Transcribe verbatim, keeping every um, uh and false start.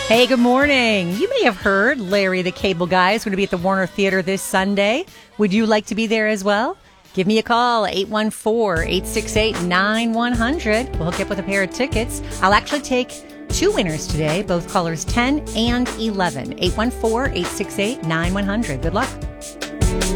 Hey, good morning. You may have heard Larry the Cable Guy is going to be at the Warner Theater this Sunday. Would you like to be there as well? Give me a call, eight one four, eight six eight, nine one zero zero. We'll hook you up with a pair of tickets. I'll actually take two winners today, both callers ten and eleven. eight one four, eight six eight, nine one zero zero. Good luck.